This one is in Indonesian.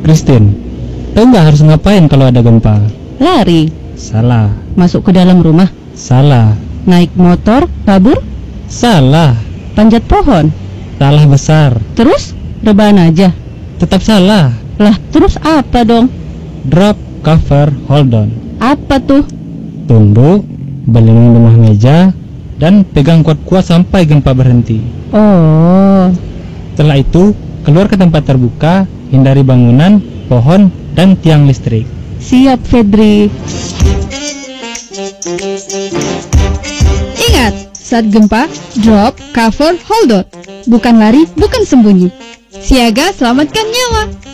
Christine, tahu nggak harus ngapain kalau ada gempa? Lari. Salah. Masuk ke dalam rumah. Salah. Naik motor, kabur, Salah. panjat pohon. Salah besar. Terus rebahan aja. Tetap salah. Lah, terus apa dong? Drop, cover, hold on. Apa tuh? Tunduk, berlindung di bawah meja, dan pegang kuat-kuat sampai gempa berhenti. Oh, Setelah itu, keluar ke tempat terbuka, hindari bangunan, pohon, dan tiang listrik. siap Fedri. Ingat, saat gempa, drop, cover, hold on. Bukan lari, bukan sembunyi. Siaga, selamatkan nyawa.